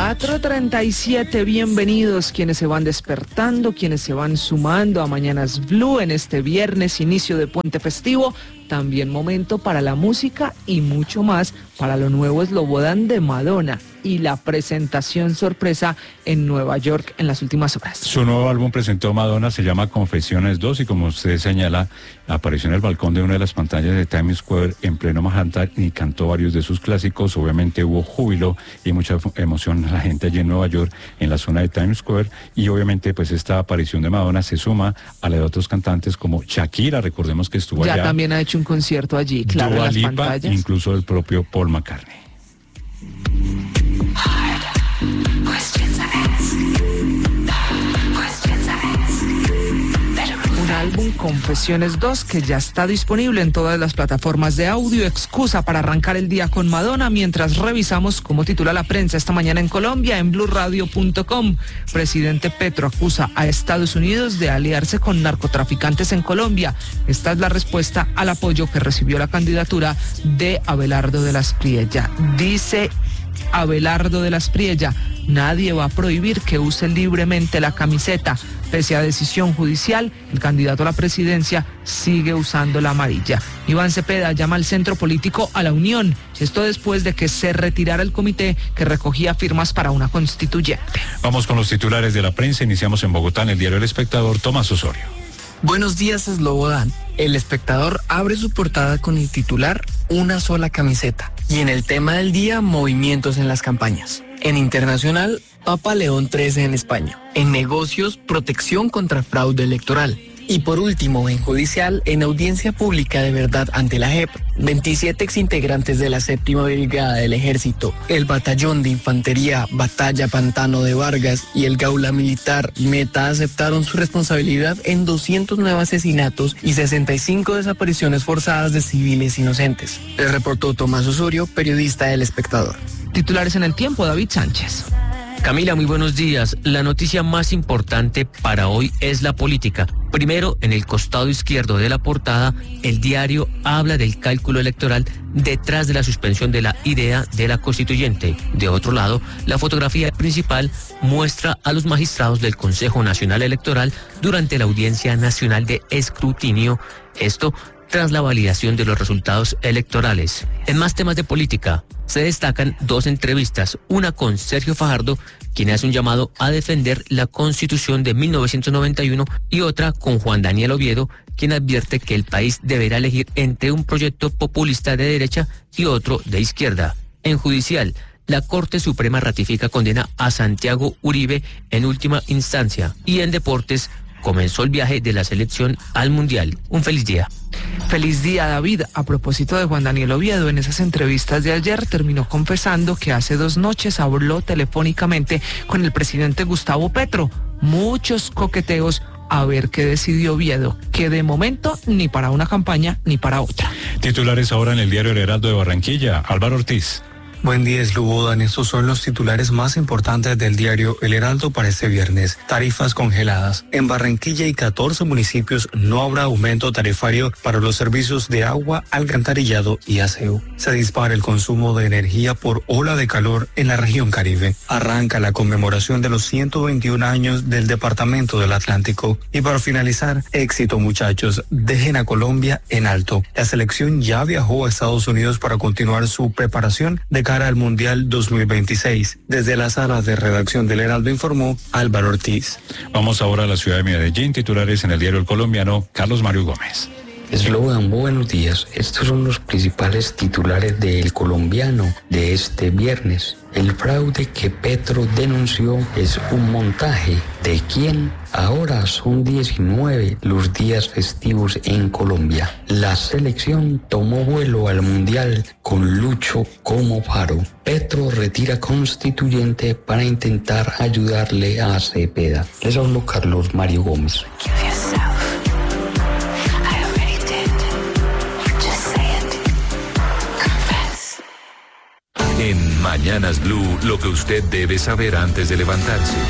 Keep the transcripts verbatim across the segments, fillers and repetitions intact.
cuatro treinta y siete, bienvenidos quienes se van despertando, quienes se van sumando a Mañanas Blue en este viernes, inicio de puente festivo, también momento para la música y mucho más para lo nuevo Slobodan de Madonna y la presentación sorpresa en Nueva York en las últimas horas. Su nuevo álbum presentó Madonna, se llama Confesiones dos y como usted señala, apareció en el balcón de una de las pantallas de Times Square en pleno Manhattan y cantó varios de sus clásicos. Obviamente hubo júbilo y mucha emoción a la gente allí en Nueva York, en la zona de Times Square, y obviamente pues esta aparición de Madonna se suma a la de otros cantantes como Shakira, recordemos que estuvo ya allá. Ya también ha hecho un concierto allí, claro, Dua en las Lipa, pantallas. Incluso el propio Paul McCartney. Un álbum, Confesiones dos, que ya está disponible en todas las plataformas de audio. Excusa para arrancar el día con Madonna mientras revisamos cómo titula la prensa esta mañana en Colombia en blue radio punto com. Presidente Petro acusa a Estados Unidos de aliarse con narcotraficantes en Colombia. Esta es la respuesta al apoyo que recibió la candidatura de Abelardo de la Espriella. Dice Abelardo de la Espriella: nadie va a prohibir que use libremente la camiseta. Pese a decisión judicial, el candidato a la presidencia sigue usando la amarilla. Iván Cepeda llama al centro político a la unión. Esto después de que se retirara el comité que recogía firmas para una constituyente. Vamos con los titulares de la prensa. Iniciamos en Bogotá, en el diario El Espectador. Tomás Osorio. Buenos días, Slobodan. El Espectador abre su portada con el titular Una sola camiseta. Y en el tema del día, movimientos en las campañas. En internacional, Papa León trece en España. En negocios, protección contra fraude electoral. Y por último, en judicial, en audiencia pública de verdad ante la J E P, veintisiete exintegrantes de la séptima Brigada del Ejército, el Batallón de Infantería Batalla Pantano de Vargas y el Gaula Militar Meta aceptaron su responsabilidad en doscientos nueve asesinatos y sesenta y cinco desapariciones forzadas de civiles inocentes. Les reportó Tomás Osorio, periodista del Espectador. Titulares en El Tiempo, David Sánchez. Camila, muy buenos días. La noticia más importante para hoy es la política. Primero, en el costado izquierdo de la portada, el diario habla del cálculo electoral detrás de la suspensión de la idea de la constituyente. De otro lado, la fotografía principal muestra a los magistrados del Consejo Nacional Electoral durante la Audiencia Nacional de Escrutinio. Esto tras la validación de los resultados electorales. En más temas de política, se destacan dos entrevistas, una con Sergio Fajardo, quien hace un llamado a defender la Constitución de mil novecientos noventa y uno, y otra con Juan Daniel Oviedo, quien advierte que el país deberá elegir entre un proyecto populista de derecha y otro de izquierda. En judicial, la Corte Suprema ratifica condena a Santiago Uribe en última instancia. Y en deportes, comenzó el viaje de la selección al Mundial. Un feliz día. Feliz día, David. A propósito de Juan Daniel Oviedo, en esas entrevistas de ayer terminó confesando que hace dos noches habló telefónicamente con el presidente Gustavo Petro. Muchos coqueteos a ver qué decidió Oviedo, que de momento ni para una campaña ni para otra. Titulares ahora en el diario El Heraldo de Barranquilla. Álvaro Ortiz. Buen día, Slobodan. Estos son los titulares más importantes del diario El Heraldo para este viernes. Tarifas congeladas. En Barranquilla y catorce municipios no habrá aumento tarifario para los servicios de agua, alcantarillado y aseo. Se dispara el consumo de energía por ola de calor en la región Caribe. Arranca la conmemoración de los ciento veintiún años del Departamento del Atlántico. Y para finalizar, éxito, muchachos. Dejen a Colombia en alto. La selección ya viajó a Estados Unidos para continuar su preparación de cara al Mundial dos mil veintiséis. Desde la sala de redacción del Heraldo informó Álvaro Ortiz. Vamos ahora a la ciudad de Medellín. Titulares en el diario El Colombiano. Carlos Mario Gómez. Slobodan, buenos días. Estos son los principales titulares de El Colombiano de este viernes. El fraude que Petro denunció es un montaje. ¿De quién? Ahora son diecinueve los días festivos en Colombia. La selección tomó vuelo al Mundial con Lucho como faro. Petro retira constituyente para intentar ayudarle a Cepeda. Les hablo Carlos Mario Gómez. En Mañanas Blue, lo que usted debe saber antes de levantarse.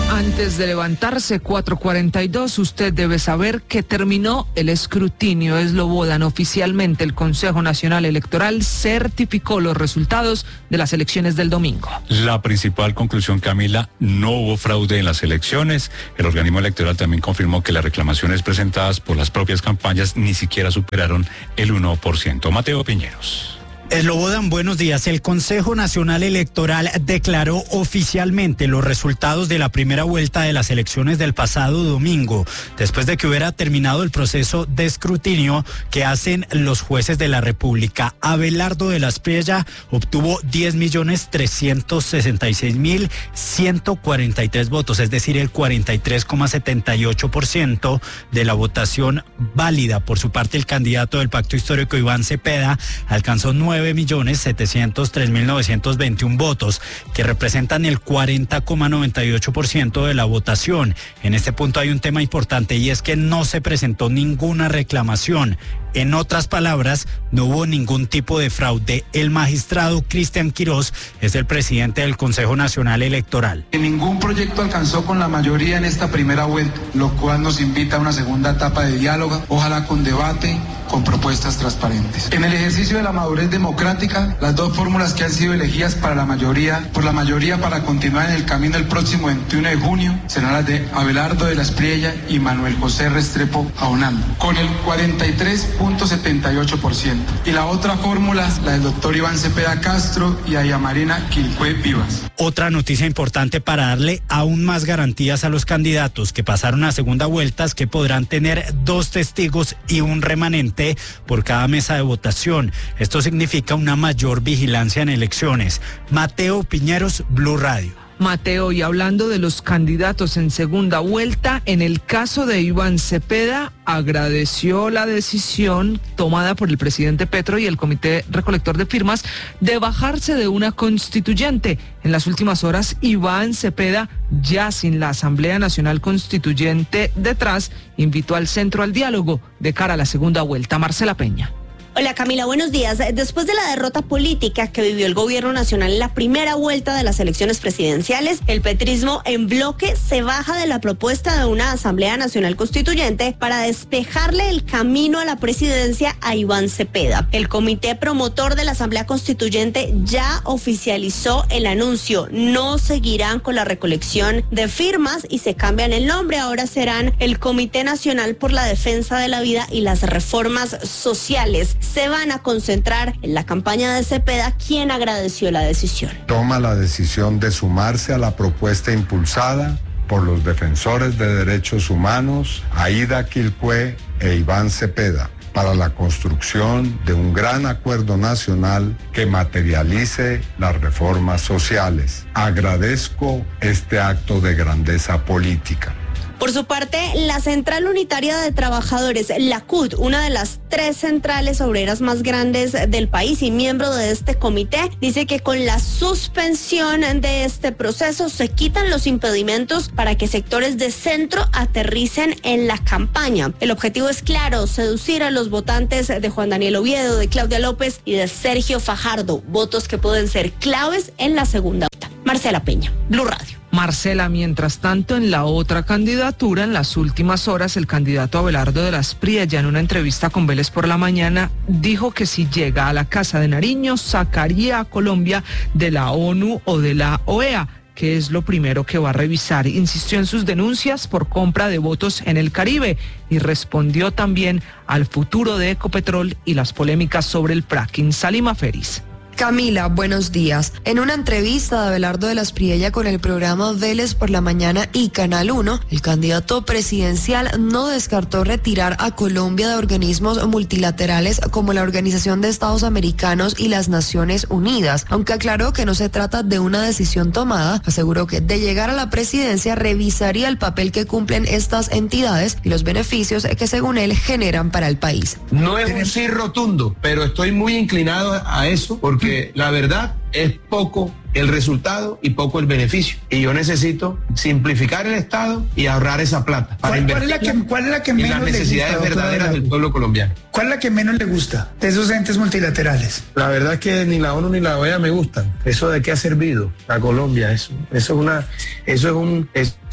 Antes de levantarse, cuatro cuarenta y dos, usted debe saber que terminó el escrutinio. Eslobodan oficialmente el Consejo Nacional Electoral certificó los resultados de las elecciones del domingo. La principal conclusión, Camila, no hubo fraude en las elecciones. El organismo electoral también confirmó que las reclamaciones presentadas por las propias campañas ni siquiera superaron el uno por ciento. Mateo Piñeros. Eslobodan, buenos días. El Consejo Nacional Electoral declaró oficialmente los resultados de la primera vuelta de las elecciones del pasado domingo, después de que hubiera terminado el proceso de escrutinio que hacen los jueces de la República. Abelardo de la Espriella obtuvo diez millones trescientos sesenta y seis mil ciento cuarenta y tres votos, es decir, el cuarenta y tres coma setenta y ocho por ciento de la votación válida. Por su parte, el candidato del Pacto Histórico, Iván Cepeda, alcanzó nueve millones setecientos tres mil novecientos veintiún votos, que representan el cuarenta coma noventa y ocho por ciento de la votación. En este punto hay un tema importante y es que no se presentó ninguna reclamación. En otras palabras, no hubo ningún tipo de fraude. El magistrado Cristian Quirós es el presidente del Consejo Nacional Electoral. Ningún proyecto alcanzó con la mayoría en esta primera vuelta, lo cual nos invita a una segunda etapa de diálogo, ojalá con debate, con propuestas transparentes. En el ejercicio de la madurez democrática, las dos fórmulas que han sido elegidas para la mayoría, por la mayoría para continuar en el camino el próximo veintiuno de junio, serán las de Abelardo de la Espriella y Manuel José Restrepo Aunando, con el cuarenta y tres punto setenta y ocho por ciento. Y la otra fórmula, la del doctor Iván Cepeda Castro y Aya Marina Quilpué Vivas. Otra noticia importante para darle aún más garantías a los candidatos que pasaron a segunda vuelta es que podrán tener dos testigos y un remanente por cada mesa de votación. Esto significa una mayor vigilancia en elecciones. Mateo Piñeros, Blue Radio. Mateo, y hablando de los candidatos en segunda vuelta, en el caso de Iván Cepeda, agradeció la decisión tomada por el presidente Petro y el Comité Recolector de Firmas de bajarse de una constituyente. En las últimas horas, Iván Cepeda, ya sin la Asamblea Nacional Constituyente detrás, invitó al centro al diálogo de cara a la segunda vuelta. Marcela Peña. Hola Camila, buenos días. Después de la derrota política que vivió el gobierno nacional en la primera vuelta de las elecciones presidenciales, el petrismo en bloque se baja de la propuesta de una Asamblea Nacional Constituyente para despejarle el camino a la presidencia a Iván Cepeda. El comité promotor de la Asamblea Constituyente ya oficializó el anuncio. No seguirán con la recolección de firmas y se cambian el nombre. Ahora serán el Comité Nacional por la Defensa de la Vida y las Reformas Sociales. Se van a concentrar en la campaña de Cepeda, quien agradeció la decisión. Toma la decisión de sumarse a la propuesta impulsada por los defensores de derechos humanos, Aida Quilpué e Iván Cepeda, para la construcción de un gran acuerdo nacional que materialice las reformas sociales. Agradezco este acto de grandeza política. Por su parte, la Central Unitaria de Trabajadores, la C U T, una de las tres centrales obreras más grandes del país y miembro de este comité, dice que con la suspensión de este proceso se quitan los impedimentos para que sectores de centro aterricen en la campaña. El objetivo es claro, seducir a los votantes de Juan Daniel Oviedo, de Claudia López y de Sergio Fajardo, votos que pueden ser claves en la segunda vuelta. Marcela Peña, Blue Radio. Marcela, mientras tanto, en la otra candidatura, en las últimas horas, el candidato Abelardo de la Espriella, en una entrevista con Vélez por la Mañana, dijo que si llega a la Casa de Nariño, sacaría a Colombia de la ONU o de la O E A, que es lo primero que va a revisar. Insistió en sus denuncias por compra de votos en el Caribe y respondió también al futuro de Ecopetrol y las polémicas sobre el fracking. Salima Feris. Camila, buenos días. En una entrevista de Abelardo de la Espriella con el programa Vélez por la Mañana y Canal uno, el candidato presidencial no descartó retirar a Colombia de organismos multilaterales como la Organización de Estados Americanos y las Naciones Unidas. Aunque aclaró que no se trata de una decisión tomada, aseguró que de llegar a la presidencia revisaría el papel que cumplen estas entidades y los beneficios que según él generan para el país. No es un sí rotundo, pero estoy muy inclinado a eso porque que la verdad es poco el resultado y poco el beneficio. Y yo necesito simplificar el Estado y ahorrar esa plata para ¿Cuál, cuál es la que, cuál es la que en menos las necesidades le gusta, verdaderas del pueblo colombiano? ¿Cuál es la que menos le gusta de esos entes multilaterales? La verdad es que ni la ONU ni la O E A me gustan. ¿Eso de qué ha servido a Colombia? Eso, eso es una, eso es un, eso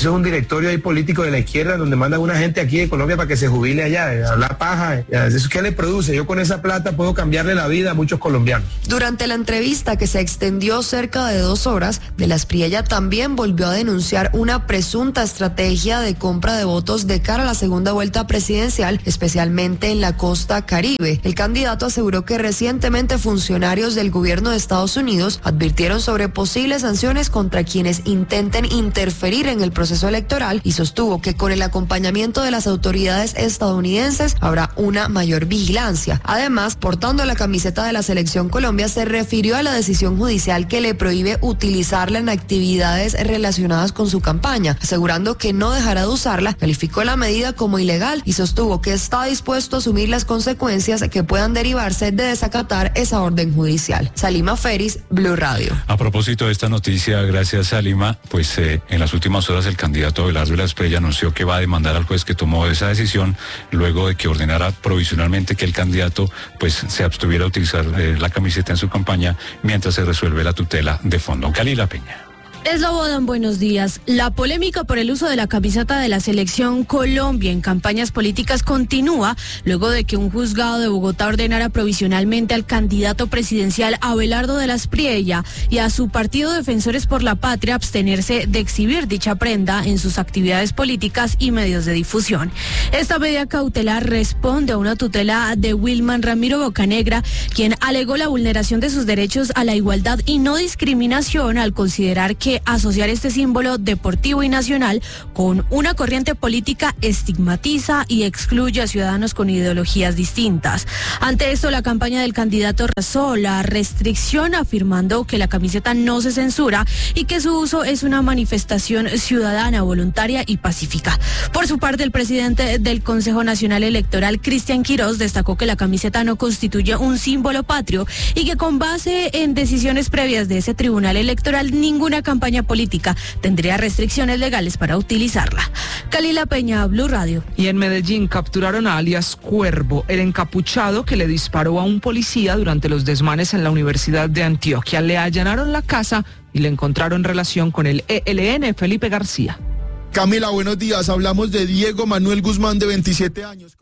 Eso es un directorio ahí político de la izquierda donde mandan una gente aquí de Colombia para que se jubile allá, eh, hablar paja. Eh, ¿Eso qué le produce? Yo con esa plata puedo cambiarle la vida a muchos colombianos. Durante la entrevista, que se extendió cerca de dos horas, De la Espriella también volvió a denunciar una presunta estrategia de compra de votos de cara a la segunda vuelta presidencial, especialmente en la costa Caribe. El candidato aseguró que recientemente funcionarios del gobierno de Estados Unidos advirtieron sobre posibles sanciones contra quienes intenten interferir en el proceso electoral y sostuvo que con el acompañamiento de las autoridades estadounidenses habrá una mayor vigilancia. Además, portando la camiseta de la Selección Colombia, se refirió a la decisión judicial que le prohíbe utilizarla en actividades relacionadas con su campaña, asegurando que no dejará de usarla. Calificó la medida como ilegal y sostuvo que está dispuesto a asumir las consecuencias que puedan derivarse de desacatar esa orden judicial. Salima Feris, Blue Radio. A propósito de esta noticia, gracias Salima, pues eh, en las últimas horas el candidato Abelardo de la Espriella anunció que va a demandar al juez que tomó esa decisión luego de que ordenara provisionalmente que el candidato pues se abstuviera a utilizar eh, la camiseta en su campaña mientras se resuelve la tutela de fondo. Calila Peña. Eslobodan, buenos días. La polémica por el uso de la camiseta de la Selección Colombia en campañas políticas continúa luego de que un juzgado de Bogotá ordenara provisionalmente al candidato presidencial Abelardo de la Espriella y a su partido Defensores por la Patria abstenerse de exhibir dicha prenda en sus actividades políticas y medios de difusión. Esta medida cautelar responde a una tutela de Wilman Ramiro Bocanegra, quien alegó la vulneración de sus derechos a la igualdad y no discriminación al considerar que asociar este símbolo deportivo y nacional con una corriente política estigmatiza y excluye a ciudadanos con ideologías distintas. Ante esto, la campaña del candidato rechazó la restricción, afirmando que la camiseta no se censura y que su uso es una manifestación ciudadana, voluntaria y pacífica. Por su parte, el presidente del Consejo Nacional Electoral, Cristian Quirós, destacó que la camiseta no constituye un símbolo patrio y que con base en decisiones previas de ese tribunal electoral, ninguna campaña política tendría restricciones legales para utilizarla. Calila Peña, Blue Radio. Y en Medellín capturaron a alias Cuervo, el encapuchado que le disparó a un policía durante los desmanes en la Universidad de Antioquia. Le allanaron la casa y le encontraron relación con el E L N. Felipe García. Camila, buenos días. Hablamos de Diego Manuel Guzmán, de veintisiete años.